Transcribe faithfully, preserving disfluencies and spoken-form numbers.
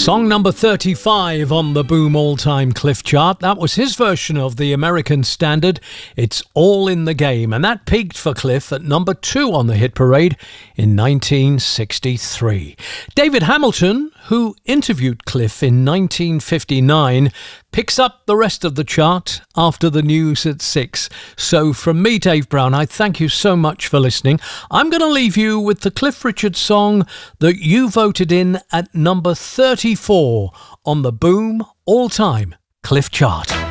Song number thirty-five on the Boom All-Time Cliff Chart. That was his version of the American standard, It's All in the Game. And that peaked for Cliff at number two on the hit parade in nineteen sixty-three. David Hamilton, who interviewed Cliff in nineteen fifty-nine, picks up the rest of the chart after the news at six. So from me, Dave Brown, I thank you so much for listening. I'm going to leave you with the Cliff Richard song that you voted in at number thirty-four on the Boom All-Time Cliff Chart.